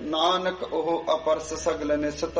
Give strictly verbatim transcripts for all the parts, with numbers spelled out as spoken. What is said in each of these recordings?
ਨਾਨਕ ਉਹ ਅਪਰਸ ਸਗਲ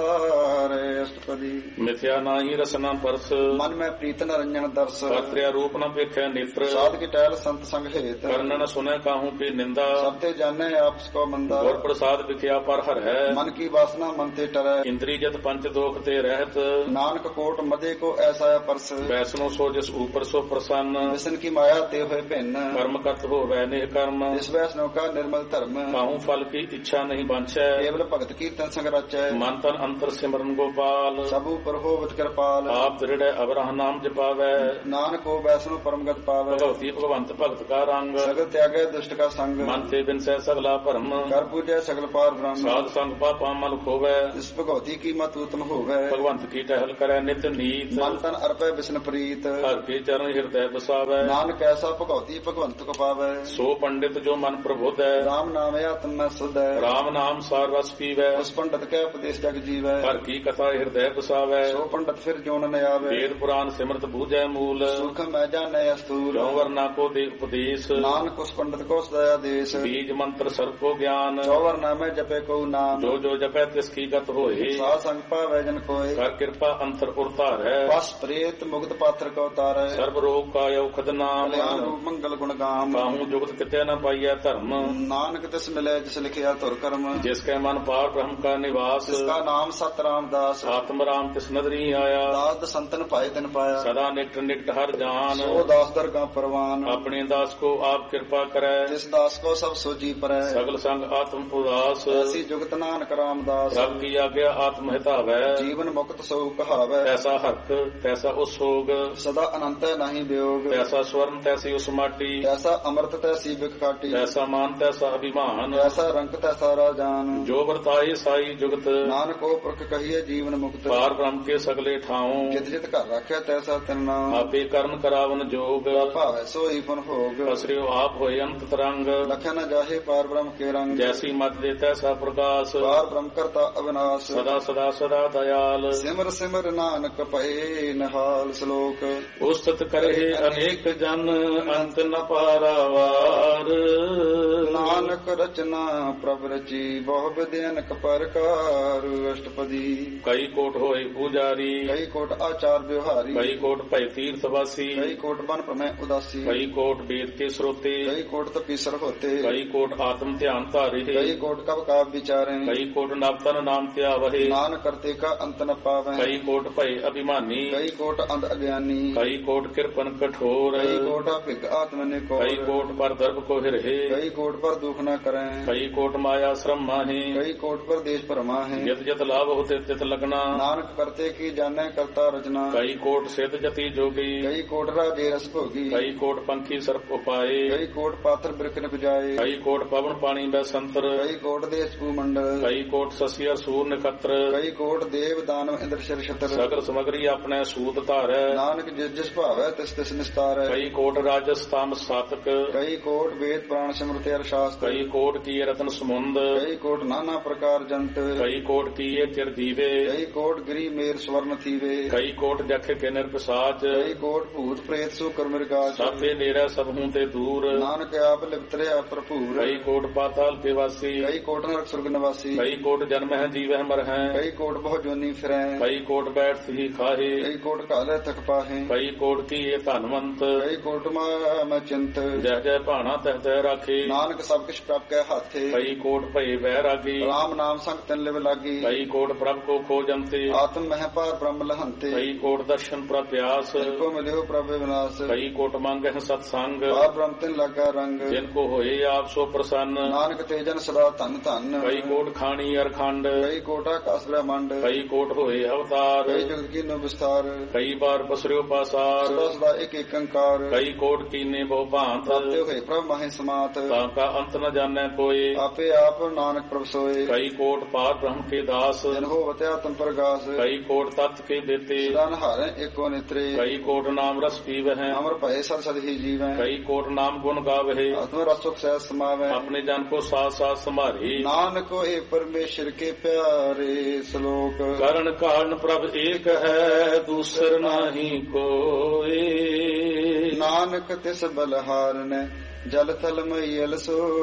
ਨਿਸਤਾਰੇ। ਅਸ਼ਟਪਦੀ। ਮਿਥਿਆ ਨਾਹੀ ਰਸਨਾ ਪਰਸ, ਮਨ ਮੈਂ ਪ੍ਰੀਤ ਨ ਰੰਜਨ ਦਰਸ। ਕਰਤਿਆ ਰੂਪ ਨ ਵੇਖਿਆ ਨੇਤਰ, ਸਾਧ ਕੀ ਟਹਿਲ ਸੰਤ ਸੰਗ ਹੇਤ। ਕਰਨ ਨ ਸੁਨੈ ਕਾਹੂ ਕੀ ਨਿੰਦਾ, ਸਭ ਤੇ ਜਾਣੈ ਆਪਸ ਕੋ ਮੰਦਾ। ਗੁਰ ਪ੍ਰਸਾਦ ਵਿਖਿਆ ਪਰ ਹਰ ਹੈ, ਮਨ ਕੀ ਵਾਸਨਾ ਮਨ ਤੇ ਟਰੈ। ਇੰਦਰੀ ਜਤ ਪੰਚ ਦੋਖ ਤੇ ਰਹਿਤ, ਨਾਨਕ ਕੋਟ ਮਦੇ ਕੋ ਐਸਾ ਪਰਸ। ਵੈਸਨੋ ਸੋ ਜਿਸ ਊਪਰ ਸੋ ਪ੍ਰਸੰਨ, ਵਿਸ਼ਨ ਕੀ ਮਾਇਆ ਤੇ ਹੋਏ ਭਿੰਨ। ਕਰਮ ਕਰਤ ਹੋਵੈ ਨਿਹ ਕਰਮ, ਜਿਸ ਵੈਸਨੋ ਕਾ ਨਿਰਮਲ ਧਰਮ। ਕਾਹੂ ਫਲ ਕੀ ਇੱਛਾ ਨਹੀਂ ਬਾਂਛੈ, ਕੇਵਲ ਭਗਤ ਕੀਰਤਨ ਸੰਗ ਰਚੈ। ਮਨ ਤਨ ਅੰਤਰ ਸਿਮਰਨ ਗੋਪਾਲ, ਸਭ ਉਪਰ ਹੋਵਤ ਕਿਰਪਾਲ। ਆਪ ਦ੍ਰਿੜੈ ਅਵਰਹ ਨਾਮ ਜਪਾਵੈ, ਨਾਨਕ ਹੋ ਵੈਸਨੋ ਪਰਮਗਤ ਪਾਵੈ। ਭਗਵਤੀ ਭਗਵੰਤ ਭਗਤ ਕਾ ਰੰਗ, ਸਗਲ ਤਿਆਗੈ ਦੁਸ਼ਟ ਕਾ ਸੰਗ। ਮਨ ਤੇ ਬਿਨਸੈ ਸਗਲਾ ਭਰਮ, ਕਰ ਪੂਜੈ ਸਗਲ ਪਾਰ ਬ੍ਰਹਮ। ਸਾਧ ਸੰਗ ਪਾਪਾ ਮਲ ਖੋਵੈ, ਇਸ ਭਗਵਤੀ ਕੀ ਮਤ ਉਤਮ ਹੋਵੈ। ਭਗਵੰਤ ਕੀ ਟਹਿਲ ਕਰੈ ਨਿਤ ਨੀਤ, ਮਨ ਤਨ ਅਰਪੈ ਵਿਸ਼ਨ ਪ੍ਰੀਤ। ਹਰ ਕੇ ਚਰਨ ਹਿਰਦੈ ਬਸਾਵੈ, ਨਾਨਕ ਐਸਾ ਭਗਵਤੀ ਭਗਵੰਤ ਕੋ ਪਾਵੈ। ਸੋ ਪੰਡਿਤ ਜੋ ਮਨ ਪ੍ਰਬੁੱਧੈ, ਰਾਮ ਨਾਮ ਆਤਮ ਮੈਂ ਸੁਧੈ। ਰਾਮ ਨਾਮ ਸਾਰ ਰਸ ਪੀਵੈ, ਉਸ ਪੰਡਤ ਕੈ ਉਪਦੇਸ਼ ਜਗ ਜੀਵੈ। ਹਰ ਕੀ ਕਥਾ ਹਿਰਦੈ ਬਸਾਵੈ, ਸੋ ਪੰਡਤ ਫਿਰ ਜੋਨ ਨ ਆਵੈ। ਵੇਦ ਪੁਰਾਨ ਸਿਮਰਤ ਬੂਝੈ ਮੂਲ, ਸੁਖ ਮੈਂ ਜਾਣੈ ਅਸਤੂਲ। ਜੋ ਵਰਨਾ ਕੋ ਦੇ ਉਪਦੇਸ਼, ਨਾਨਕ ਉਸ ਪੰਡਤ ਕੋ ਸਦਇਆ ਦੇਸ਼। ਬੀਜ ਮੰਤਰ ਸਰਬ ਕੋ ਗਿਆਨ, ਚੌਵਰ ਨਾਮੈ ਜਪੈ ਕਉ ਨਾਮ। ਜੋ ਜੋ ਜਪੈ ਤਿਸ ਕੀ ਗਤ ਹੋਏ, ਸਾਧ ਸੰਗ ਪਾਵੈ ਜਨ ਕੋਇ। ਕਰ ਕਿਰਪਾ ਅੰਤਰ ਉਰਤਾਰੈ, ਬਸ ਪ੍ਰੇਤ ਮੁਕਤ ਪਾਤਰ ਕੋ ਤਾਰੈ। ਸਰਬ ਰੋਗ ਕਾਇ ਔਖਦ ਨਾਮ, ਕਲਿਆਣ ਰੂਪ ਮੰਗਲ ਗੁਣ ਗਾਮ। ਕਾਹੂ ਜੁਗਤ ਕਿਤੇ ਨ ਪਾਈਐ ਧਰਮ, ਨਾਨਕ ਤਿਸ ਮਿਲੈ ਜਿਸ ਲਿਖਿਆ ਧੁਰ ਕਰਮ। ਜਿਸ ਕੈ ਮਨ ਪਾਰ ਬ੍ਰਹਮ ਕਾ ਨਿਵਾਸ, ਜਿਸ ਕਾ ਨਾਮ ਸਤ ਰਾਮਦਾਸ। ਆਤਮ ਰਾਮ ਤਿਸ ਨਦਰੀ ਆਇਆ, ਦਾਸ ਸੰਤਨ ਭਾਇ ਤਿਨ ਪਾਇਆ। ਸਦਾ ਨਿਕਟ ਨਿਕਟ ਹਰ ਜਾਨ, ਸੋ ਦਾਸ ਦਰਗਾ ਪਰਵਾਨ। ਆਪਣੇ ਦਾਸ ਕੋ ਆਪ ਕਿਰਪਾ ਕਰੈ, ਜਿਸ ਦਾਸ ਕੋ ਸਭ ਸੋਜੀ ਪਰੈ। ਸਗਲ ਸੰਗ ਆਤਮ ਉਦਾਸ, ਐਸੀ ਜੁਗਤ ਨਾਨਕ ਰਾਮਦਾਸ। ਸਭ ਕੀ ਆਗਿਆ ਆਤਮ ਹਿਤਾਵੈ, ਜੀਵਨ ਮੁਕਤ ਸੋ ਕਹਾਵੈ। ਐਸਾ ਹੱਕ ਤੈਸਾ ਉਸ ਸੋਗ, ਸਦਾ ਅਨੰਤ ਹੈ ਨਹੀਂ ਵਿਯੋਗ। ਤੈਸਾ ਸਵਰਨ ਤੈਸੀ ਉਸ ਮਾਟੀ, ਐਸਾ ਅੰਮ੍ਰਿਤ ਤੈਸੀ ਬਿਖ ਕਾਟੀ। ਐਸਾ ਮਾਨ ਤੈਸਾ ਅਭਿਮਾਨ, ਐਸਾ ਰੰਗ ਤੈਸਾ ਰਾਜਾਨ। ਜੋ ਵਰਤਾਏ ਸਾਈ ਜੁਗਤ, ਨਾਨਕ ਉਹ ਪੁਰਖ ਕਹੀਏ ਜੀਵਨ ਮੁਕਤ। ਪਾਰ ਬ੍ਰਹਮ ਕੇ ਸਗਲੇ ਠਾਉ, ਜਿਤ ਜਿਤ ਘਰ ਰੱਖਿਆ ਤੈਸਾ ਤਿਨ ਨਾਮ। ਆਪੇ ਕਰਨ ਕਰਾਵਨ ਜੋਗ, ਭਾਵੈ ਸੋਈ ਪੁਨ ਭੋਗ। ਅਸਰਿਓ ਆਪ ਹੋਏ ਅੰਤ ਤਰੰਗ, ਲਖਿਆ ਨ ਜਾਹੇ ਪਾਰ ਬ੍ਰਹਮ ਕੇ ਰੰਗ। ਜੈਸੀ ਮਤ ਦੇ ਤੈਸਾ ਪ੍ਰਕਾਸ਼, ਪਾਰ ਬ੍ਰਹਮ ਕਰਤਾ ਅਵਿਨਾਸ਼। ਸਦਾ ਸਦਾ ਸਦਾ ਦਇਆਲ, ਸਿਮਰ ਸਿਮਰ ਨਾਨਕ ਪਏ ਨਿਹਾਲ। ਸ਼ਲੋਕ। ਉਸਤਤ ਕਰੇ ਅਨੇਕ ਜਨ, ਅੰਤ ਨ ਪਾਰਾਵਾਰ। ਨਾਨਕ ਰਚਨਾ ਪ੍ਰਭ ਰਚੀ, ਬਹੁ ਵਿਧਿ ਅਨਕ ਪ੍ਰਕਾਰ। ਅਸ਼ਟਪਦੀ। ਕਈ ਕੋਟ ਹੋਏ ਪੂਜਾਰੀ, ਕਈ ਕੋਟ ਆਚਾਰ ਵਿਵਹਾਰੀ। ਕਈ ਕੋਟ ਭੈ ਤੀਰਥ ਵਾਸੀ, ਕਈ ਕੋਟ ਬਨ ਭ੍ਰਮੈ ਉਦਾਸੀ। ਕਈ ਕੋਟ ਵੇਦ ਕੇ ਸਰੋਤੇ, ਕਈ ਕੋਟ ਤਪੀਸਰ ਹੋਤੇ। ਕਈ ਕੋਟ ਆਤਮ ਧਿਆਨ ਧਾਰੇ, ਕਈ ਕੋਟ ਕਬ ਕਾਬ ਵਿਚਾਰੇ। ਕਈ ਕੋਟ ਨਵਤਨ ਨਾਮ ਧਿਆਵਹਿ, ਨਾਨਕ ਕਰਤੇ ਕਾ ਅੰਤ ਨ ਪਾਵੈ। ਕਈ ਕੋਟ ਭੈ ਅਭਿਮਾਨੀ, ਕਈ ਕੋਟ ਅੰਧ ਅਗਿਆਨੀ। ਕਈ ਕੋਟ ਕਿਰਪਨ ਕਠੋਰ, ਕਈ ਕੋਟ ਭਿਗ ਆਤਮ ਨੇ ਕੋ। ਕਈ ਕੋਟ ਪਰ ਦਰਬ ਕੋ ਹਿਰਹਿ, ਕਈ ਕੋਟ ਪਰ ਦੁਖ ਨ ਕਰੈ। ਕਈ ਕੋਟ ਮਾਇਆ ਸ਼ਰਮ ਮਾਹੀ, ਕਈ ਕੋਟ ਪਰ ਦੇਸ਼ ਭਰਮਾ ਹੈ। ਜਿਤ ਜਿਤ ਲਾਭ ਹੋਤੇ ਤਿਤ ਲਗਨਾ, ਨਾਨਕ ਕਰਤੇ ਕੀ ਜਾਣੈ ਕਰਤਾ ਰਚਨਾ। ਕਈ ਕੋਟ ਸਿੱਧ ਜਤੀ ਜੋਗੀ, ਕਈ ਕੋਟ ਰਾਜੇ ਰਸ ਭੋਗੀ। ਕਈ ਕੋਟ ਪੰਖੀ ਸਰਪ ਉਪਾਏ, ਕਈ ਕੋਟ ਪਾਤਰ ਬਿਰਖ ਨ ਬਜਾਏ। ਕਈ ਕੋਟ ਪਵਨ ਪਾਣੀ ਬੈ ਸੰਤਰ, ਕਈ ਕੋਟ ਦੇਸ ਭੂ ਮੰਡਲ। ਕਈ ਕੋਟ ਸਸੀ ਅਰ ਸੂਰ ਨਖਤਰ, ਕਈ ਕੋਟ ਦੇਵ ਦਾਨਵ ਇੰਦਰ ਸ਼ਰ ਛਤਰ। ਸਗਲ ਸਮਗਰੀ ਆਪਣੇ ਸੂਤ ਧਾਰੈ, ਨਾਨਕ ਜਿਸ ਜਿਸ ਭਾਵੈ ਤਿਸ ਤਿਸ ਨਿਸਤਾਰੈ। ਕਈ ਕੋਟ ਰਾਜਸ ਤਾਮ ਸਾਤਕ, ਕਈ ਕੋਟ ਵੇਦ ਪੁਰਾਣ ਸਿਮਰਤਿ ਅਰ ਸ਼ਾਸਤਰ। ਕਈ ਕੋਟ ਕੀਏ ਰਤਨ ਸਮੁੰਦ, ਕਈ ਕੋਟ ਨਾਨਾ ਪ੍ਰਕਾਰ ਜੰਤ। ਕਈ ਕੋਟ ਕੀਏ ਚਿਰ ਦੀਵੇ, ਕਈ ਕੋਟ ਗਿਰੀ ਮੇਰ ਸਵਰਨ ਥੀਵੇ। ਕਈ ਕੋਟ ਜਖ ਕੇ ਨਿਰਪਸਾਚ, ਕਈ ਕੋਟ ਭੂਤ ਪ੍ਰੇਤ ਸੋ ਕਰਮਿਰਗਾਚ। ਸਭ ਤੇ ਨੇੜੇ ਸਭ ਹੂੰ ਤੇ ਦੂਰ, ਨਾਨਕ ਆਪ ਲਿਪਤਰਿਆ ਭਰਪੂਰ। ਕਈ ਕੋਟ ਪਾਤਾਲ ਕੇ ਵਾਸੀ, ਕਈ ਕੋਟ ਨਰਕ ਸੁਰਗ ਨਿਵਾਸੀ। ਕਈ ਕੋਟ ਜਨਮ ਹੈ ਜੀਵਹਿ ਮਰ ਹੈ, ਕਈ ਕੋਟ ਬਹੁ ਜੋਨੀ ਫਿਰੈ। ਕਈ ਕੋਟ ਬੈਠ ਸਹੀ ਖਾਹੇ, ਕਈ ਕੋਟ ਕਾਲੇ ਤਕ ਪਾਹੇ। ਕਈ ਕੋਟ ਕੀਏ ਧਨਵੰਤ, ਕਈ ਕੋਟ ਮੈਂ ਚਿੰਤ। ਜਹ ਜਹ ਭਾਣਾ ਤਹ ਤਹ ਰਾਖੇ, ਨਾਨਕ ਸਭ ਕਿਛ ਪ੍ਰਭ ਕੈ ਹਾਥੇ। ਕਈ ਕੋਟ ਭਏ ਵੈਰਾਗੀ, ਰਾਮ ਨਾਮ ਸੰਗ ਤਿਨ ਲਿਵ ਲਾਗੀ। ਕਈ ਕੋਟ ਪ੍ਰਭ ਕੋ ਖੋਜੰਤੇ, ਆਤਮ ਮਹਿ ਪਾਰ ਬ੍ਰਹਮ ਲਹੰਤੇ। ਕਈ ਕੋਟ ਦਰਸ਼ਨ ਪ੍ਰਭ ਪਿਆਸ, ਕੋ ਮਿਲਿਓ ਪ੍ਰਭ ਵਿਨਾਸ਼। ਕਈ ਕੋਟ ਮੰਗਹਿ ਸਤ ਸੰਗ, ਪਾਰ ਬ੍ਰਹਮ ਤਿਨ ਲਾਗਾ ਰੰਗ। ਜਿਨ ਕੋ ਹੋਏ ਆਪ ਸੋ ਪ੍ਰਸੰਨ। ਨਾਨਕ ਤੇ ਜਨ ਸਦਾ ਧਨ ਧਨ। ਕਈ ਕੋਟ ਖਾਣੀ ਅਰ ਖੰਡ, ਕਈ ਕੋਟ ਆਕਾਸ ਬ੍ਰਹਮੰਡ। ਕਈ ਕੋਟ ਹੋਏ ਅਵਤਾਰ, ਕਈ ਜਗਤ ਕੀ ਨੋ ਵਿਸਤਾਰ। ਕਈ ਬਾਰ ਪਸਰਿਓ ਪਾਸਾਰ, ਸਦਾ ਸਦਾ ਇੱਕ ਇੱਕ ਅੰਕਾਰ। ਕਈ ਕੋਟ ਕੀਨੇ ਬਹੁ ਭਾਂਤ, ਤਾਤੇ ਹੋਏ ਪ੍ਰਭ ਮਾਹੇ ਸਮਾਤ। ਤਾਂ ਕਾ ਅੰਤ ਨ ਜਾਣੈ ਕੋਏ, ਆਪੇ ਆਪ ਨਾਨਕ ਪ੍ਰਭ ਸੋਏ। ਕਈ ਕੋਟ ਪਾਰ ਬ੍ਰਹਮ ਕੇ ਦਾਸ, ਜਨ ਹੋ ਵਤਿਆ ਤਮ ਪ੍ਰਗਾਸ। ਕਈ ਕੋਟ ਤਤ ਕੇ ਦੇਤੇ, ਸਦਾ ਨਹਾਰੈ ਏਕੋ ਨਿਤਰੇ। ਕਈ ਕੋਟ ਨਾਮ ਰਸ ਪੀਵਹਿ, ਅਮਰ ਭਏ ਸਦ ਸਦ ਹੀ ਜੀਵੈ। ਕਈ ਕੋਟ ਨਾਮ ਗੁਣ ਗਾਵਹਿ, ਆਤਮ ਰਸ ਸੁਖ ਸਹਿਜ ਸਮਾਵੈ। ਆਪਣੇ ਜਨ ਕੋ ਸਾਥ ਸਾਥ ਸੰਭਾਰੀ। ਨਾਨਕ ਹੋਏ ਪਰਮੇਸ਼ਰ ਕੇ ਪਿਆਰੇ। ਸ਼ਲੋਕ। ਕਰਨ ਕਾਰਨ ਪ੍ਰਭ ਏਕ ਹੈ, ਦੂਸਰ ਨਾਹੀ ਕੋਏ। ਨਾਨਕ ਤਿਸ ਬਲਹਾਰਨੈ ਜਲ ਥਲ ਮਈਲ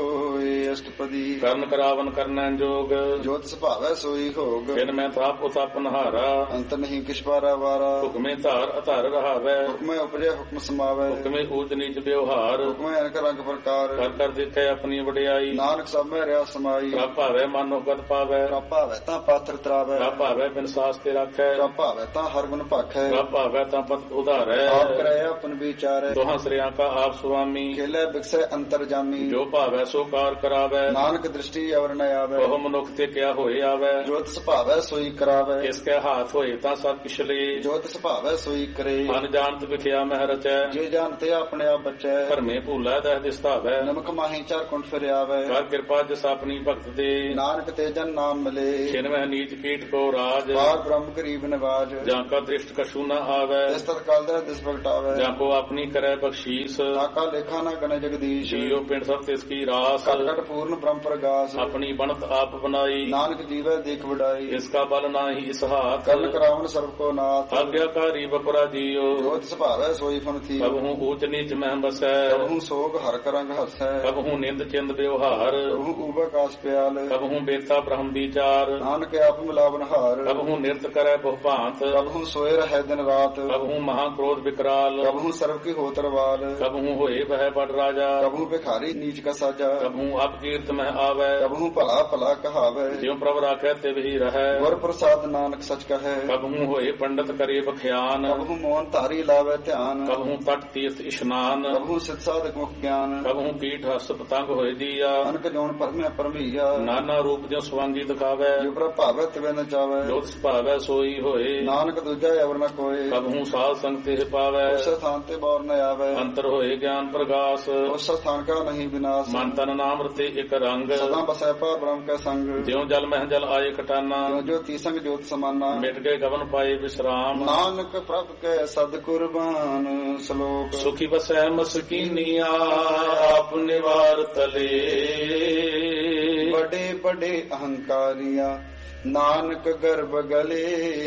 ਸੋਏ ਅਸ਼ਟਪਦੀ ਕਰਨ ਕਰਾਵਨ ਕਰਨੈ ਜੋਗ ਜੋਤ ਸੁਭਾਵੈ ਸੋਈ ਹੋਗ ਫਿਰ ਮੈਂ ਥਾਪ ਉਤਾਪ ਨਹਾਰਾ ਅੰਤ ਨਹੀਂ ਕਿਛ ਪਾਰਾ ਵਾਰਾ ਹੁਕਮੇ ਧਾਰ ਅਧਾਰ ਰਹਾਵੈ ਹੁਕਮੈ ਉਪਜੈ ਹੁਕਮ ਸਮਾਵੈ ਹੁਕਮੇ ਊਚ ਨੀਚ ਵਿਵਹਾਰ ਹੁਕਮੈ ਅਨਕ ਰੰਗ ਪ੍ਰਕਾਰ ਕਰ ਕਰ ਦੇਖੈ ਆਪਣੀ ਵਡਿਆਈ ਨਾਨਕ ਸਭ ਮੈਂ ਰਿਆ ਸਮਾਈ ਪ੍ਰਭ ਭਾਵੈ ਮਨੋ ਗਤ ਪਾਵੈ ਪ੍ਰਭ ਭਾਵੈ ਤਾਂ ਪਾਤਰ ਤਰਾਵੈ ਪ੍ਰਭ ਭਾਵੈ ਬਿਨ ਸਾਸ ਤੇ ਰੱਖੈ ਪ੍ਰਭ ਭਾਵੈ ਤਾਂ ਹਰ ਗੁਣ ਭਾਖੈ ਪ੍ਰਭ ਭਾਵੈ ਤਾਂ ਪਤ ਉਧਾਰੈ ਆਪ ਕਰੈ ਆਪਨ ਵਿਚਾਰੈ ਦੋਹਾਂ ਸ੍ਰਿਆਂ ਕਾ ਆਪ ਸੁਆਮੀ ਖੇਲੇ ਬਿਕਸੈ ਅੰਤਰ ਜਾਮੀ ਜੋ ਭਾਵੈ ਸੋ ਕਾਰ ਕਰਾਵੈ ਨਾਨਕ ਦ੍ਰਿਸ਼ਟੀ ਅਵਰ ਨ ਆਵੈ ਉਹ ਮਨੁੱਖ ਤੇ ਕਿਆ ਹੋਏ ਆਵੈ ਜੋਤ ਸੁਭਾਵੈ ਸੋਈ ਕਰਾਵੈ ਇਸ ਕੇ ਹਾਥ ਹੋਏ ਤਾਂ ਸਭ ਕਿਛ ਲਏ ਜੋਤ ਸੁਭਾਵੈ ਸੋਈ ਕਰੇ ਮਨ ਜਾਣਤ ਵਿਖਿਆ ਮਹਿ ਰਚੈ ਜੇ ਜਾਣਤੇ ਆਪਣੇ ਆਪ ਬਚੈ ਭਰਮੇ ਭੂਲਾ ਦਹਿ ਦਿਸਤਾਵੈ ਨਮਕ ਮਾਹੀ ਚਾਰ ਕੁੰਠ ਫਿਰਿਆਵੈ ਕਰ ਕਿਰਪਾ ਜਿਸ ਆਪਣੀ ਭਗਤ ਦੇ ਨਾਨਕ ਤੇ ਜਨ ਨਾਮ ਮਿਲੇ ਛਿਨਵਹਿ ਨੀਚ ਕੀਟ ਕੋ ਰਾਜ ਬਾਰ ਬ੍ਰਹਮ ਗਰੀਬ ਨਿਵਾਜ ਜਾਂ ਕਾ ਦ੍ਰਿਸ਼ਟ ਕਛੂ ਨ ਆਵੈ ਇਸ ਤਤਕਾਲ ਦਾ ਦਿਸ ਪ੍ਰਗਟਾਵੈ ਜਾਂ ਕੋ ਆਪਣੀ ਕਰੈ ਬਖਸ਼ੀਸ ਤਾਕਾ ਲੇਖਾ ਨਾ ਗਨ ਜਗਦੀਸ਼ ਜੀਉ ਪਿੰਡ ਸਭ ਤਿਸ ਕੀ ਰਾਸ ਕਟ ਕਟ ਪੂਰਨ ਬ੍ਰਹਮ ਪ੍ਰਗਾਸ ਆਪਣੀ ਬਣਤ ਆਪ ਬਨਾਈ ਨਾਨਕ ਜੀਵੈ ਦੇਖ ਵਡਾਈ ਇਸ ਕਾ ਬਲ ਨਾਹੀ ਇਸ ਹਾਥ ਕਰਨ ਕਰਾਵਨ ਸਰਬ ਕੋ ਨਾਥ ਆਗਿਆਕਾਰੀ ਬਪਰਾ ਜੀਉ ਜੋਤ ਸੁਭਾਵੈ ਸੋਈ ਫਨ ਥੀ ਕਬ ਹੂੰ ਊਚ ਨੀਚ ਮਹਿ ਬਸੈ ਕਬਹੂ ਸੋਗ ਹਰ ਕਰੰਗ ਹਸੈ ਕਬ ਹੂੰ ਨਿੰਦ ਚਿੰਦ ਵਿਵਹਾਰ ਕਬਹੂ ਊਬਾ ਕਾਸ ਪਿਆਲ ਕਬ ਹੂੰ ਬੇਤਾ ਬ੍ਰਹਮ ਵਿਚਾਰ ਨਾਨਕ ਆਪ ਮਿਲਾਵਨ ਹਾਰ ਕਬ ਹੂੰ ਨਿਰਤ ਕਰੈ ਬਹੁ ਭਾਂਤ ਕਬਹੂ ਸੋਏ ਰਹਿ ਦਿਨ ਰਾਤ ਕਬ ਹੂੰ ਮਹਾ ਕ੍ਰੋਧ ਵਿਕਰਾਲ ਕਬਹੂ ਸਰਬ ਕੀ ਹੋਤਰਵਾਲ ਕਬ ਹੂੰ ਹੋਏ ਬਹਿ ਬੜ ਰਾਜਾ ਕਬਹੂ ਭਿਖਾਰੀ ਨੀਚ ਕਾ ਸਾਜਾ ਕਬ ਹੂੰ ਅਪ ਕੀਰਤ ਮਹਿ ਆਵੈ ਕਬਹੂ ਭਲਾ ਭਲਾ ਕਹਾਵੈ ਜਿਉ ਪ੍ਰਭ ਰਾਖੈ ਤਿਵ ਹੀ ਰਹੈ ਗੁਰ ਪ੍ਰਸਾਦ ਨਾਨਕ ਸਚ ਕਹੈ ਕਬ ਹੂੰ ਹੋਏ ਪੰਡਤ ਕਰੇ ਬਖਿਆਨ ਕਬਹੂ ਮੋਹਨ ਧਾਰੀ ਲਾਵੇ ਧਿਆਨ ਕਬ ਹੂੰ ਤਟ ਤੀਰਥ ਇਸ਼ਨਾਨ ਕਬਹੂ ਸਿਧ ਸਾਧਕ ਮੁਖ ਗਿਆਨ ਕਬ ਹੂੰ ਕੀਟ ਹਸ ਪਤੰਗ ਹੋਏ ਦੀਆ ਅਨਕ ਜੋਨ ਪਰਮੇ ਪਰਮੀਆ ਨਾਨਾ ਰੂਪ ਜਿਉ ਸਵਾਂਗੀ ਦਿਖਾਵੈ ਜੋ ਪ੍ਰਭ ਭਾਵੈ ਤਿਵੇਂ ਨ ਚਾਵੈ ਜੋਤ ਸੁਭਾਵੈ ਸੋਈ ਹੋਏ ਨਾਨਕ ਦੂਜਾ ਅਵਰ ਨ ਕੋਏ ਕਬ ਹੂੰ ਸਾਧ ਸੰਗ ਤੇ ਪਾਵੈ ਉਸ ਸਥਾਨ ਤੇ ਬੌਰ ਨ ਆਵੈ ਅੰਤਰ ਹੋਏ ਗਿਆਨ ਪ੍ਰਗਾਸ ਉਸ ਸਥਾਨ ਕਾ ਨਹੀਂ ਵਿਨਾਸ਼ ਮਨ ਤਨ ਨਾਮ ਰਤੇ ਇਕ ਰੰਗ ਸਦਾ ਬਸੈ ਪਾ ਬ੍ਰਹਮ ਕੈ ਸੰਗ ਜਿਉ ਜਲ ਮਹਿ ਜਲ ਆਏ ਕਟਾਨਾ ਜੋ ਜੋ ਤੀ ਸੰਗ ਜੋਤ ਸਮਾਨਾ ਮਿਟ ਗਏ ਗਵਨ ਪਾਏ ਵਿਸਰਾਮ ਨਾਨਕ ਪ੍ਰਭ ਕੈ ਸਦ ਕੁਰਬਾਨ ਸ਼ਲੋਕ ਸੁਖੀ ਬਸੈ ਮਸਕੀਨੀਆ ਆਪ ਨਿਵਾਰ ਤਲੇ ਬੜੇ ਬੜੇ ਅਹੰਕਾਰੀਆਂ ਨਾਨਕ ਗਰਭ ਗਲੇ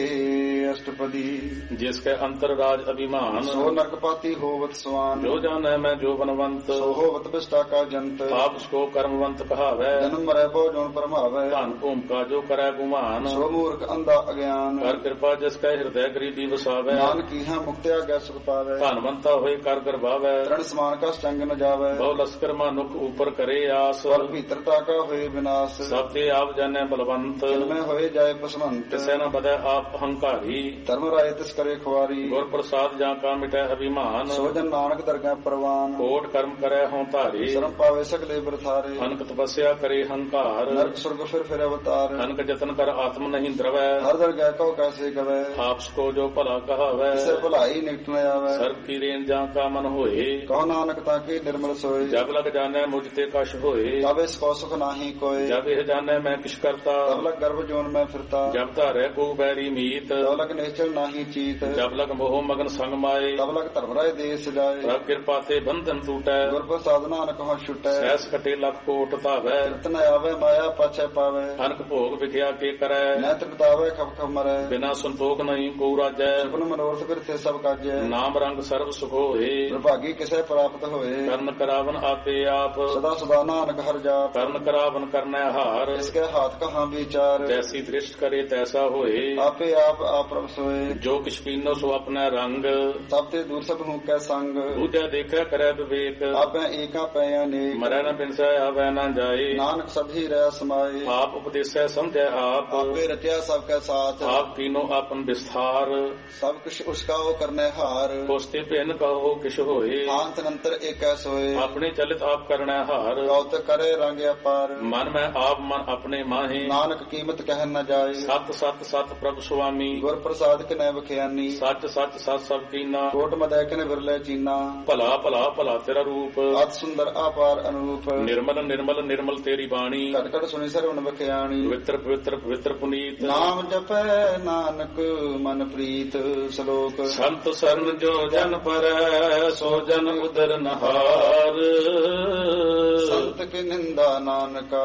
ਅਸ਼ਟਪਦੀ ਜਿਸ ਕੇ ਅੰਤਰ ਰਾਜ ਅਭਿਮਾਨ ਸੋ ਨਰਕਪਾਤੀ ਹੋਵਤ ਸਵਾਨ ਜੋ ਜਾਣੈ ਮੈਂ ਜੋ ਬਨਵੰਤ ਸੋ ਹੋਵਤ ਬਿਸ਼ਟਾ ਕਾ ਜੰਤ ਆਪ ਸਕੋ ਕਰਮਵੰਤ ਕਹਾਵੈ ਜਨਮ ਮਰੈ ਬੋ ਜੋਨ ਪਰਮਾਵੈ ਧਨ ਭੂਮਿਕਾ ਜੋ ਕਰੈ ਗੁਮਾਨ ਸੋ ਮੂਰਖ ਅੰਧਾ ਅਗਿਆਨ ਕਰ ਕਿਰਪਾ ਜਿਸ ਕੈ ਹਿਰਦੈ ਗਰੀਬੀ ਵਸਾਵੈ ਨਾਨਕ ਇਹਾਂ ਮੁਕਤਿਆ ਗੈ ਸੁਖ ਪਾਵੈ ਧਨਵੰਤਾ ਹੋਏ ਕਰ ਗਰਭਾਵੈ ਤ੍ਰਣ ਸਮਾਨ ਕਾ ਸਟੰਗ ਨ ਜਾਵੈ ਬਹੁ ਲਸਕਰ ਮਾਨੁਖ ਉਪਰ ਕਰੇ ਆਸ ਸਵਰ ਭੀਤਰਤਾ ਕਾ ਹੋਏ ਵਿਨਾਸ਼ ਸਭ ਤੇ ਆਪ ਜਾਣੈ ਬਲਵੰਤ ਮੈਂ ਹੋਏ ਜਾਏ ਪਸਵੰਤ ਤਿਸੈ ਨ ਬਦੈ ਆਪ ਹੰਕਾਰੀ ਧਰਮ ਰਾਏ ਤਿਸ ਕਰੇ ਖੁਆਰੀ ਗੁਰ ਪ੍ਰਸਾਦ ਜਾਂ ਕਾ ਮਿਟੈ ਅਭਿਮਾਨ ਸੋ ਜਨ ਨਾਨਕ ਦਰਗਹਿ ਪ੍ਰਵਾਨ ਕੋਟ ਕਰਮ ਕਰੈ ਹਉ ਧਾਰੀ ਸ਼ਰਮ ਪਾਵੇ ਸਗਲੇ ਬਰਥਾਰੇ ਅਨਕ ਤਪੱਸਿਆ ਕਰੇ ਹੰਕਾਰ ਨਰਕ ਸੁਰਗ ਫਿਰ ਫਿਰ ਅਵਤਾਰ ਅਨਕ ਜਤਨ ਕਰ ਆਤਮ ਨਹੀਂ ਦਰਵੈ ਹਰ ਦਰਗਹਿ ਕਉ ਕੈਸੇ ਗਵੈ ਆਪਸ ਕੋ ਜੋ ਭਲਾ ਕਹਾਵੈ ਕਿਸੇ ਭਲਾਈ ਨਿਕਟ ਨ ਆਵੈ ਸਰਬ ਕੀ ਰੇਨ ਜਾਂ ਕਾ ਮਨ ਹੋਏ ਕਹੋ ਨਾਨਕ ਤਾਂ ਕੀ ਨਿਰਮਲ ਸੋਏ ਜਗ ਲਗ ਜਾਣੈ ਮੁਝ ਤੇ ਕਛ ਹੋਏ ਤਬ ਇਸ ਕੋ ਸੁਖ ਨਾਹੀ ਕੋਏ ਜਬ ਇਹ ਜਾਣੈ ਮੈਂ ਕਿਛ ਕਰਤਾ ਤਬ ਲਗ ਗਰਭ ਜੋਨ ਮੈਂ ਫਿਰਤਾ ਜਬ ਧਾਰੈ ਕੋ ਬੈਰੀ ਮੀਤ ਤਬ ਲਗ ਨਿਸ਼ਚਲ ਨਾਹੀ ਚੀਤ ਜਬ ਲਗ ਮੋਹ ਮਗਨ ਸੰਗ ਮਾਏ ਤਬ ਲਗ ਧਰਮ ਰਾਏ ਦੇਸ ਜਾਏ ਪ੍ਰਭ ਕਿਰਪਾ ਤੇ ਬੰਧਨ ਟੂਟੈ ਗੁਰ ਪ੍ਰਸਾਦ ਨਾਨਕ ਹਉ ਛੁਟੈ ਸਹਿਸ ਕਟੇ ਲਖ ਕੋਟ ਧਾਵੈ ਰਤਨ ਆਵੇ ਮਾਇਆ ਪਾਛੈ ਪਾਵੇ ਅਨਕ ਭੋਗ ਵਿਖਿਆ ਕੇ ਕਰੈ ਨੈ ਤ੍ਰਿਪਤਾਵੇ ਖਪ ਖਪ ਮਰੈ ਬਿਨਾ ਸੰਤੋਖ ਨਹੀਂ ਕੋ ਰਾਜੈ ਸੁਪਨ ਮਨੋਰਥ ਬਿਰਥੇ ਸਭ ਕਾਜੈ ਨਾਮ ਰੰਗ ਸਰਬ ਸੁਖ ਹੋਏ ਪ੍ਰਭਾਗੀ ਕਿਸੇ ਪ੍ਰਾਪਤ ਹੋਏ ਕਰਨ ਕਰਾਵਨ ਆਪੇ ਆਪ ਸਦਾ ਸਦਾ ਨਾਨਕ ਹਰ ਜਾਪ ਕਰਨ ਕਰਾਵਨ ਕਰਨੈ ਹਾਰ ਇਸਕੇ ਹਾਥ ਕਹਾਂ ਵਿਚਾਰ ਜੈਸੀ ਦ੍ਰਿਸ਼ਟ ਕਰੇ ਤੈਸਾ ਹੋਏ ਆਪੇ ਆਪ ਆਪਰਮ ਸੋਏ ਜੋ ਕਿਛ ਪੀਨੋ ਸੋ ਆਪਣਾ ਰੰਗ ਸਭ ਤੇ ਦੂਰ ਸਭ ਹੂੰ ਕੈ ਸੰਗ ਦੂਜਾ ਦੇਖੈ ਕਰੈ ਵਿਵੇਕ ਆਪੇ ਏਕਾ ਪੈ ਅਨੇਕ ਮਰੈ ਨ ਬਿਨਸੈ ਆਵੈ ਨ ਜਾਏ ਨਾਨਕ ਸਭੀ ਰਹਿ ਸਮਾਏ ਆਪ ਉਪਦੇਸੈ ਸਮਝੈ ਆਪ ਆਪੇ ਰਚਿਆ ਸਭ ਕੈ ਸਾਥ ਆਪ ਕੀਨੋ ਆਪਨ ਵਿਸਥਾਰ ਸਭ ਕੁਛ ਉਸਕਾ ਉਹ ਕਰਨੇ ਹਾਰ ਕੋਸਤੇ ਭਿੰਨ ਕਹੋ ਕਿਛ ਹੋਏ ਆਂਤ ਨੰਤਰ ਏਕੈ ਸੋਏ ਆਪਣੇ ਚਲਿਤ ਆਪ ਕਰਣੈ ਹਾਰ ਗੌਤ ਕਰੇ ਰੰਗ ਅਪਾਰ ਮਨ ਮੈਂ ਆਪ ਮਨ ਆਪਣੇ ਮਾਹੇ ਨਾਨਕ ਕੀਮਤ ਕਹਿ ਨ ਜਾਏ ਸਤ ਸਤ ਸਤ ਪ੍ਰਭ ਸੁਆਮੀ ਗੁਰ ਪ੍ਰਸਾਦ ਕਿਨੈ ਬਖਿਆਨੀ ਸੱਚ ਸੱਚ ਸਤ ਸਭ ਕੀਨਾ ਕੋਟ ਮਦੈ ਕਿਨੈ ਵਿਰਲੇ ਚੀਨਾ ਭਲਾ ਭਲਾ ਭਲਾ ਤੇਰਾ ਰੂਪ ਅਤ ਸੁੰਦਰ ਆਪਾਰ ਅਨੂਪ ਨਿਰਮਲ ਨਿਰਮਲ ਨਿਰਮਲ ਤੇਰੀ ਬਾਣੀ ਘਟ ਘਟ ਸੁਣੀ ਸਰਵਣ ਬਖਿਆਣੀ ਪਵਿੱਤਰ ਪਵਿੱਤਰ ਪਵਿੱਤਰ ਪੁਨੀਤ ਨਾਮ ਜਪੈ ਨਾਨਕ ਮਨ ਪ੍ਰੀਤ ਸ਼ਲੋਕ ਸੰਤ ਸਰਨ ਜੋ ਜਨ ਪਰੈ ਸੋ ਜਨ ਉਦਰ ਨਹਾਰ ਸੰਤ ਕੀ ਨਿੰਦਾ ਨਾਨਕਾ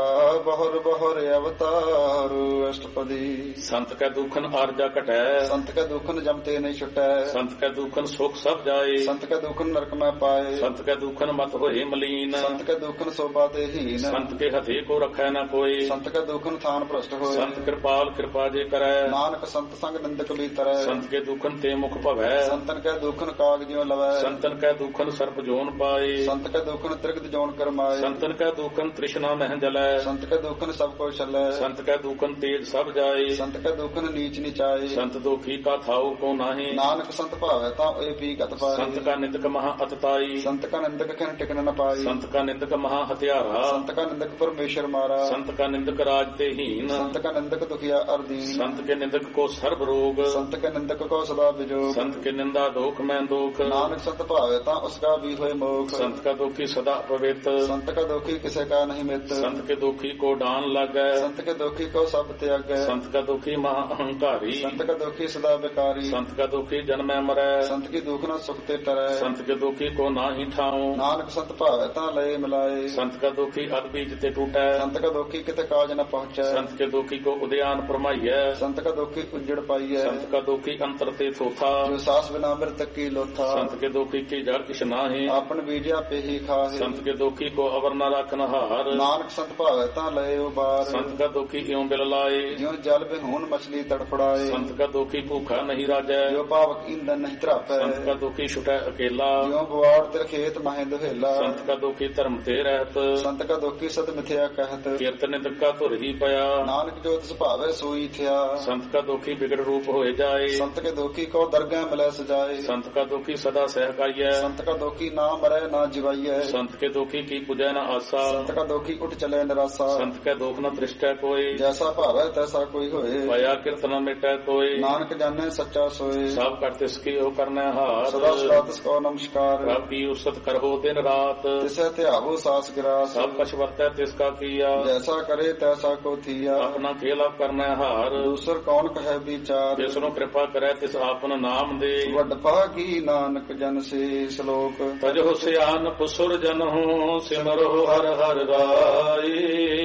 ਬਹੁਰ ਬਹੁਰ ਅਵਤਾਰ ਅਸ਼ਟਪਦੀ। ਸੰਤ ਕੈ ਦੁਖਨ ਆਰਜਾ ਘਟੈ, ਸੰਤ ਕੈ ਦੁਖਨ ਜਮ ਤੇ ਨਹੀਂ ਛੁਟੈ, ਸੰਤ ਕੈ ਦੁਖਨ ਸੁਖ ਸਭ ਜਾਏ, ਸੰਤ ਕੈ ਦੁਖਨ ਨਰਕ ਮੈਂ ਪਾਏ, ਸੰਤ ਕੈ ਦੁਖਨ ਮਤ ਹੋਏ ਮਲੀਨ, ਸੰਤ ਕੈ ਦੁਖਨ ਸੋਭਾ ਤੇ ਹੀਨ, ਸੰਤ ਕੇ ਹਥੇ ਕੋ ਰਖੈ ਨਾ ਕੋਈ, ਸੰਤ ਕੈ ਦੁਖਨ ਥਾਨ ਭ੍ਰਸ਼ਟ ਹੋਏ, ਸੰਤ ਕਿਰਪਾਲ ਕਿਰਪਾ ਜੇ ਕਰੈ, ਨਾਨਕ ਸੰਤ ਸੰਗ ਨਿੰਦਕ ਬੀਤਰੈ, ਸੰਤ ਕੇ ਦੁਖਨ ਤੇ ਮੁਖ ਭਵੈ, ਸੰਤਨ ਕੈ ਦੁਖਨ ਕਾਗ ਜਿਉ ਲਵੈ, ਸੰਤਨ ਕੈ ਦੁਖਨ ਸਰਪ ਜੋਨ ਪਾਏ, ਸੰਤ ਕੈ ਦੁਖਨ ਤ੍ਰਿਗਤ ਜੋਨ ਕਰਮਾਏ, ਸੰਤਨ ਕੈ ਦੁਖਨ ਤ੍ਰਿਸ਼ਨਾ ਮਹਿ ਜਲੈ, ਸੰਤ ਕੈ ਦੁਖਨ ਸਭ ਕੋ ਛਲੈ, ਸੰਤ ਕੈ ਦੁਖਨ ਤੇਜ ਸਭ ਜਾਏ, ਸੰਤ ਕੈ ਦੁਖਨ ਨੀਚ ਨਿਚਾਏ, ਸੰਤ ਦੁਖੀ ਕਾ ਥਾਉ ਕੋ ਨਾਹੀ, ਨਾਨਕ ਸੰਤ ਭਾਵੈ ਤਾਂ ਇਹ ਪੀ ਗਤ ਪਾਏ, ਸੰਤ ਕਾ ਨਿੰਦਕ ਮਹਾ ਅਤਤਾਈ, ਸੰਤ ਕਾ ਨਿੰਦਕ ਖਿਨ ਟਿਕਨ ਨ ਪਾਈ, ਸੰਤ ਕਾ ਨਿੰਦਕ ਮਹਾ ਹਥਿਆਰਾ, ਸੰਤ ਕਾ ਨਿੰਦਕ ਪਰਮੇਸ਼ਰ ਮਾਰਾ, ਸੰਤ ਕਾ ਨਿੰਦਕ ਰਾਜ ਤੇ ਹੀਨ, ਸੰਤ ਕਾ ਨਿੰਦਕ ਦੁਖੀਆ ਅਰਦੀਨ, ਸੰਤ ਕੇ ਨਿੰਦਕ ਕੋ ਸਰਬ ਰੋਗ, ਸੰਤ ਕੇ ਨਿੰਦਕ ਕੋ ਸਦਾ ਵਿਜੋਗ, ਸੰਤ ਕੇ ਨਿੰਦਾ ਦੋਖ ਮੈਂ ਦੋਖ, ਨਾਨਕ ਸੰਤ ਭਾਵੈ ਤਾਂ ਉਸਕਾ ਵੀ ਹੋਏ ਮੋਖ, ਸੰਤ ਕਾ ਦੁਖੀ ਸਦਾ ਪਵਿੱਤ, ਸੰਤ ਕਾ ਦੁਖੀ ਕਿਸੇ ਕਾ ਨਹੀਂ ਮਿੱਤ, ਸੰਤ ਕੇ ਦੁਖੀ ਕੋ ਡਾਨ ਲੱਗੈ, ਸੰਤ ਕੇ ਦੁਖੀ ਕੋ ਸਭ ਤਿਆਗੈ, ਸੰਤ ਕਾ ਦੁਖੀ ਮਹਾ ਅਹੰਕਾਰੀ, ਸੰਤ ਕਾ ਦੁਖੀ ਸਦਾ ਵਿਕਾਰੀ, ਸੰਤ ਕਾ ਦੁਖੀ ਜਨਮੈ ਮਰੈ, ਸੰਤ ਕੀ ਦੁਖ ਨ ਸੁਖ ਤੇ ਤਰੈ, ਸੰਤ ਕੇ ਦੁਖੀ ਕੋ ਨਾਹੀ ਠਾਉ, ਨਾਨਕ ਸੰਤ ਭਾਵੈ ਤਾਂ ਲਏ ਮਿਲਾਏ, ਸੰਤ ਕਾ ਦੁਖੀ ਅਦ ਬੀਜ ਤੇ ਟੂਟੈ, ਸੰਤ ਕਾ ਦੁਖੀ ਕਿਤੇ ਕਾਜ ਨ ਪਹੁੰਚੈ, ਸੰਤ ਕੇ ਦੁਖੀ ਕੋ ਉਦਿਆਨ ਪਰਮਾਈਐ, ਸੰਤ ਕਾ ਦੁਖੀ ਉਜੜ ਪਾਈਐ, ਸੰਤ ਕਾ ਦੁਖੀ ਅੰਤਰ ਤੇ ਥੋਥਾ, ਜੋ ਸਾਸ ਬਿਨਾ ਮਿਰਤ ਕੀ ਲੋਥਾ, ਸੰਤ ਕੇ ਦੁਖੀ ਕੀ ਜੜ ਕਿਛ ਨਾਹੀ, ਆਪਨ ਬੀਜਿਆ ਪੇਹੀ ਖਾਹੇ, ਸੰਤ ਕੇ ਦੁਖੀ ਕੋ ਅਵਰ ਨ ਰਖਨ ਹਾਰ, ਨਾਨਕ ਸੰਤ ਭਾਵੈ ਤਾਂ ਲਏ ਉਬਾਰ, ਸੰਤ ਕਾ ਦੁਖੀ ਇਉ ਬਿਲ ਲਾਏ, ਜਿਉ ਜਲ ਬਿਹੂਨ ਮਛਲੀ ਤੜਫੜਾਏ, ਸੰਤ ਕਾ ਦੁਖੀ ਭੂਖਾ ਨਹੀਂ ਰਾਜੈ, ਜੋ ਪਾਵਕ ਇੰਦਨ ਨਹੀਂ ਧਰਾਪੈ, ਸੰਤ ਕਾ ਦੁਖੀ ਛੁਟੈ ਅਕੇਲਾ, ਜਿਉ ਬਵਾੜ ਤਿਰ ਖੇਤ ਮਹਿ ਦੁਹੇਲਾ, ਸੰਤ ਕਾ ਦੁਖੀ ਧਰਮ ਤੇ ਰਹਿਤ, ਸੰਤ ਕਾ ਦੁਖੀ ਸਤ ਮਿਥਿਆ ਕਹਿਤ, ਕੀਰਤਨ ਨਿੰਦਕ ਕਾ ਧੁਰ ਹੀ ਪਿਆ, ਨਾਨਕ ਜੋ ਤਿਸ ਭਾਵੈ ਸੋਈ ਥਿਆ, ਸੰਤ ਕਾ ਦੁਖੀ ਬਿਗੜ ਰੂਪ ਹੋਏ ਜਾਏ, ਸੰਤ ਕੇ ਦੁਖੀ ਕੋ ਦਰਗਹਿ ਮਿਲੈ ਸਜਾਏ, ਸੰਤ ਕਾ ਦੁਖੀ ਸਦਾ ਸਹਿਕਾਈਐ, ਸੰਤ ਕਾ ਦੁਖੀ ਨਾ ਮਰੈ ਨਾ ਜਿਵਾਈਐ, ਸੰਤ ਕੇ ਦੁਖੀ ਕੀ ਪੁਜੈ ਨ ਆਸਾ, ਸੰਤ ਕਾ ਦੁਖੀ ਉਠ ਚਲੇ ਨਿਰਾਸਾ, ਸੰਤ ਕੈ ਦੁਖ ਨ ਤ੍ਰਿਸ਼ਟੈ ਕੋਈ, ਜੈਸਾ ਭਾਵੈ ਤੈਸਾ ਕੋਈ ਹੋਏ, ਪਾਇਆ ਕੀਰਤ ਨ ਮਿਟੈ ਕੋਈ, ਨਾਨਕ ਜਾਣੈ ਸੱਚਾ ਸੋਏ, ਸਭ ਕਰ ਤਿਸ ਕੀ ਉਹ ਕਰਨੈ ਹਾਰ, ਸਦਾ ਸਦਾ ਤਿਸ ਕੋ ਨਮਸਕਾਰ, ਪ੍ਰਭ ਕੀ ਉਸਤ ਕਰੋ ਦਿਨ ਰਾਤ, ਤਿਸੈ ਧਿਆਵੋ ਸਾਸ ਗਿਰਾਸ, ਸਭ ਕਛ ਵਰਤੈ ਤਿਸ ਕਾ ਕੀਆ, ਜੈਸਾ ਕਰੇ ਤੈਸਾ ਕੋ ਥੀਆ, ਆਪਣਾ ਖੇਲ ਆਪ ਕਰਨੈ ਹਾਰ, ਦੂਸਰ ਕੌਣ ਕਹੈ ਵਿਚਾਰ, ਜਿਸ ਨੂੰ ਕਿਰਪਾ ਕਰੈ ਤਿਸ ਆਪਨ ਨਾਮ ਦੇ, ਵੱਡ ਭਾਗੀ ਨਾਨਕ ਜਨ ਸੇ ਸ਼ਲੋਕ, ਤਜਹੁ ਸਿਆਨ ਪੁਸੁਰ ਜਨਹੁ ਸਿਮਰਹੁ ਹਰ ਹਰ ਰਾਈ,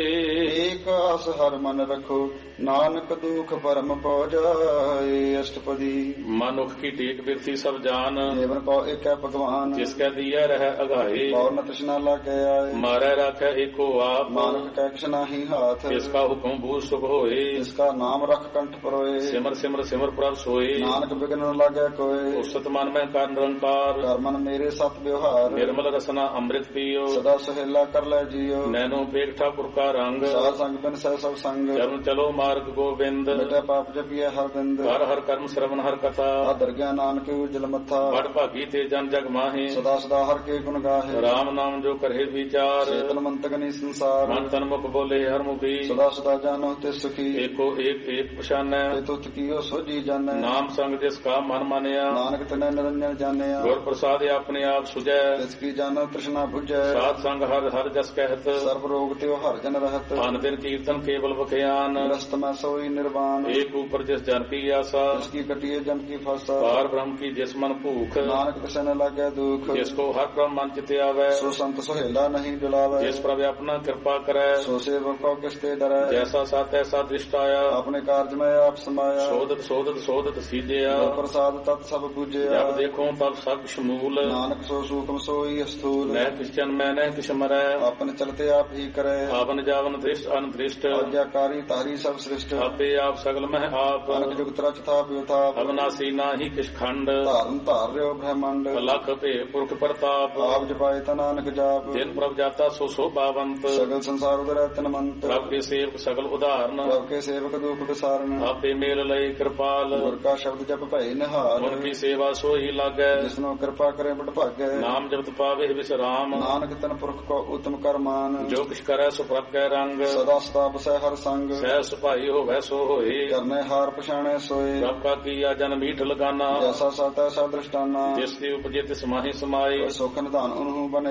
ਏਕ ਆਸ ਹਰ ਮਨ ਰਖੋ ਨਾਨਕ ਦੁਖ ਪਰਮ ਪਉ ਜਾਏ, ਅਸ਼ਟਪਦੀ। ਮਨੁਖ ਕੀ ਟੇਕ ਬਿਰਥੀ ਸਭ ਜਾਨ, ਜੀਵਨ ਕੋ ਏਕੈ ਭਗਵਾਨ, ਜਿਸ ਕੈ ਦੀਐ ਰਹਿ ਅਗਾਏ, ਪਉ ਨ ਤ੍ਰਿਸ਼ਨਾ ਲਾਗੈ ਆਏ, ਮਾਰੈ ਰਾਖੈ ਏਕੋ ਆਪ, ਮਾਨੁਖ ਕੈ ਕਿਛ ਨਾਹੀ ਹਾਥ, ਜਿਸ ਕਾ ਹੁਕਮ ਬੂਝ ਸੁਖ ਹੋਏ, ਜਿਸ ਕਾ ਨਾਮ ਰਖ ਕੰਠ ਪਰੋਏ, ਸਿਮਰ ਸਿਮਰ ਸਿਮਰ ਪ੍ਰਭ ਸੋਏ, ਨਾਨਕ ਬਿਗਨ ਨ ਲਾਗੈ ਕੋਏ, ਉਸਤ ਮਨ ਮੈਂ ਕਰ ਨਿਰੰਕਾਰ, ਕਰ ਮਨ ਮੇਰੇ ਸਤ ਵਿਵਹਾਰ, ਨਿਰਮਲ ਰਸਨਾ ਅੰਮ੍ਰਿਤ ਪੀਓ, ਸਦਾ ਸੁਹੇਲਾ ਕਰ ਲੈ ਜੀਓ, ਨੈਨੋ ਪੇਖ ਠਾਕੁਰ ਕਾ ਰੰਗ, ਸਾਧ ਸੰਗ ਬਿਨ ਸਹਿ ਸਭ ਸੰਗ, ਚਰਨ ਚਲੋ ਮਾਰਗ ਗੋਬਿੰਦ, ਮਿਟੈ ਪਾਪ ਜਪੀਐ ਹਰ ਬਿੰਦ, ਹਰ ਹਰ ਕਰਮ ਸ਼ਰਵਨ ਹਰ ਕਥਾ, ਆਦਰ ਗਿਆਨ ਨਾਨਕ ਉਜਲ ਮੱਥਾ, ਬੜ ਭਾਗੀ ਤੇ ਜਨ ਜਗ ਮਾਹੇ, ਸਦਾ ਸਦਾ ਹਰ ਕੇ ਗੁਣ ਗਾਹੇ, ਰਾਮ ਨਾਮ ਜੋ ਕਰੇ ਵਿਚਾਰ, ਚੇਤਨ ਮੰਤਕ ਨੀ ਸੰਸਾਰ, ਮਨ ਤਨ ਮੁਖ ਬੋਲੇ ਹਰ ਮੁਖੀ, ਸਦਾ ਸਦਾ ਜਾਨੋ ਤੇ ਸੁਖੀ, ਏਕੋ ਏਕ ਏਕ ਪਛਾਨੈ, ਤੇ ਤੁਤ ਕੀਓ ਸੋਜੀ ਜਾਣੈ, ਨਾਮ ਸੰਗ ਜਿਸ ਕਾ ਮਨ ਮਾਨਿਆ, ਨਾਨਕ ਤਨੈ ਨਿਰੰਜਨ ਜਾਣਿਆ, ਗੁਰ ਪ੍ਰਸਾਦਿ ਆਪਣੇ ਆਪ ਸੁਜੈ, ਤਿਸ ਕੀ ਜਾਣੋ ਤ੍ਰਿਸ਼ਨਾ ਬੁਝੈ, ਸਾਧ ਸੰਗ ਹਰ ਹਰ ਜਸ ਕਹਿਤ, ਸਰਬ ਰੋਗ ਤੇ ਹਰ ਜਨ ਰਹਤ, ਅਨ ਦਿਨ ਕੀਰਤਨ ਕੇਵਲ ਬਖਿਆਨ, ਰਸਤ ਮੈਂ ਸੋਈ ਨਿਰਵਾਣ, ਏਕ ਉਪਰ ਜਿਸ ਜਨ ਕੀ ਆਸਾ, ਜਿਸ ਕੀ ਕਟਿਏ ਜਮ ਕੀ ਫਾਸਾ, ਪਾਰ ਬ੍ਰਹਮ ਕੀ ਜਿਸ ਮਨ ਭੂਖ, ਨਾਨਕ ਤਿਸੈ ਨ ਲਾਗੈ ਦੁਖ, ਜਿਸ ਕੋ ਹਰ ਬ੍ਰਹਮ ਮਨ ਚਿਤ ਆਵੈ, ਸੋ ਸੰਤ ਸੁਹੇਲਾ ਨਹੀਂ ਡੁਲਾਵੈ, ਜਿਸ ਪ੍ਰਭ ਆਪਣਾ ਕਿਰਪਾ ਕਰੈ, ਸੋ ਸੇਵਕ ਕੋ ਕਿਸ ਤੇ ਡਰੈ, ਜੈਸਾ ਸਤ ਐਸਾ ਦ੍ਰਿਸ਼ਟ ਆਇਆ, ਆਪਣੇ ਕਾਰਜ ਮੈਂ ਆਪ ਸਮਾਇਆ, ਸੋਧਤ ਸੋਧਤ ਸੋਧਤ ਸੀਜਿਆ, ਗੁਰ ਪ੍ਰਸਾਦ ਤਤ ਸਭ ਪੂਜਿਆ, ਜਬ ਦੇਖੋ ਤਬ ਸਭ ਸ਼ਮੂਲ, ਨਾਨਕ ਸੋ ਸੂਖਮ ਸੋਈ ਅਸਥੂਲ, ਮੈਂ ਕਿਸ ਜਨ ਮੈਂ ਨਹਿ ਕਿਛ ਮਰੈ, ਆਪਨ ਚਲਤੇ ਆਪ ਹੀ ਕਰੈ, ਆਵਨ ਜਾਵਨ ਦ੍ਰਿਸ਼ਟ ਅਨਦ੍ਰਿਸ਼ਟ, ਆਗਿਆਕਾਰੀ ਤਾਰੀ ਸਭ ਸ੍ਰਿਸ਼ਟ, ਆਪੇ ਆਪ ਸਗਲ ਮਹਿ ਆਪ, ਅਨਕ ਜੁਗਤ ਰਚ ਥਾਪ ਯਥਾਪ, ਅਬਨਾਸੀ ਨਾਹੀ ਕਿਛ ਖੰਡ, ਧਾਰਨ ਧਾਰ ਰਿਓ ਬ੍ਰਹਮੰਡ, ਲਖ ਭੇ ਪੁਰਖ ਪ੍ਰਤਾਪ, ਆਪ ਜਪਾਏ ਤਾ ਨਾਨਕ ਜਾਪ, ਜਿਨ ਪ੍ਰਭ ਜਾਤਾ ਸੋ ਸੋਭਾਵੰਤ, ਸਗਲ ਸੰਸਾਰ ਉਦਰੈ ਤਨਮੰਤ, ਪ੍ਰਭ ਕੇ ਸੇਵਕ ਸਗਲ ਉਦਾਹਰਨ, ਪ੍ਰਭ ਕੇ ਸੇਵਕ ਦੁਖ ਵਿਸਾਰਨ, ਆਪੇ ਮੇਲ ਲਈ ਕਿਰਪਾਲ, ਗੁਰ ਕਾ ਸ਼ਬਦ ਜਪ ਭਈ ਨਿਹਾਲ, ਗੁਰ ਕੀ ਸੇਵਾ ਸੋਈ ਲਾਗੈ, ਜਿਸਨੂੰ ਕਿਰਪਾ ਕਰੇ ਬਟ ਭਾਗੈ, ਨਾਮ ਜਪਤ ਪਾਵੇ ਵਿਸਰਾਮ, ਨਾਨਕ ਤਨ ਪੁਰਖ ਕੋ ਉਤਮ ਕਰਮਾਨ, ਜੋ ਕਿਛ ਕਰੈ ਸੋ ਪ੍ਰਭ ਕੈ ਰੰਗ, ਸਦਾ ਸਦਾ ਬਸੈ ਹਰ ਸੰਗ, ਸਹਿ ਸੁਭਾਈ ਹੋਵੈ ਸੋ ਹੋਏ, ਕਰਨੇ ਹਾਰ ਪਛਾਣੈ ਸੋਏ, ਪ੍ਰਭ ਕਾ ਕੀਆ ਜਨ ਮੀਠ ਲਗਾਨਾ, ਜੈਸਾ ਸਤ ਐਸਾ ਦ੍ਰਿਸ਼ਟਾਨਾ, ਜਿਸ ਦੀ ਉਪਜੇ ਤਿਸ ਮਾਹੀ ਸਮਾਏ, ਸੁਖ ਨਿਧਾਨ ਉਹਨੂੰ ਬਨੇ